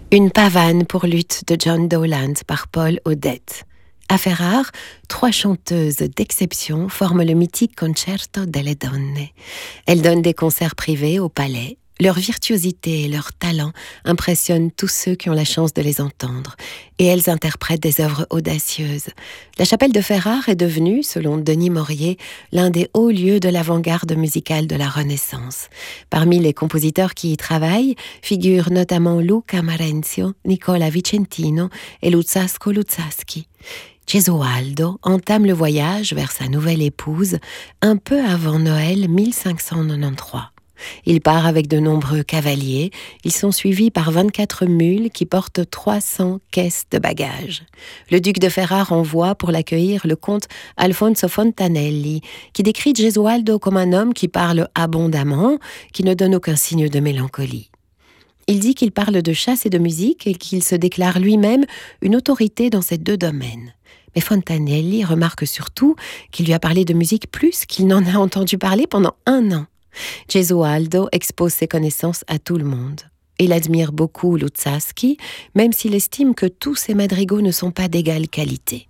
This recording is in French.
Une pavane pour lutte de John Dowland par Paul Odette. À Ferrare, 3 chanteuses d'exception forment le mythique Concerto delle Donne. Elles donnent des concerts privés au palais. Leur virtuosité et leur talent impressionnent tous ceux qui ont la chance de les entendre, et elles interprètent des œuvres audacieuses. La chapelle de Ferrare est devenue, selon Denis Maurier, l'un des hauts lieux de l'avant-garde musicale de la Renaissance. Parmi les compositeurs qui y travaillent figurent notamment Luca Marenzio, Nicola Vicentino et Luzzasco Luzzaschi. Gesualdo entame le voyage vers sa nouvelle épouse un peu avant Noël 1593. Il part avec de nombreux cavaliers. Ils sont suivis par 24 mules qui portent 300 caisses de bagages. Le duc de Ferrare envoie pour l'accueillir le comte Alfonso Fontanelli, qui décrit Gesualdo comme un homme qui parle abondamment, qui ne donne aucun signe de mélancolie. Il dit qu'il parle de chasse et de musique et qu'il se déclare lui-même une autorité dans ces 2 domaines. Mais Fontanelli remarque surtout qu'il lui a parlé de musique plus qu'il n'en a entendu parler pendant 1 an. Gesualdo expose ses connaissances à tout le monde. Il admire beaucoup Luzzaschi, même s'il estime que tous ses madrigaux ne sont pas d'égale qualité.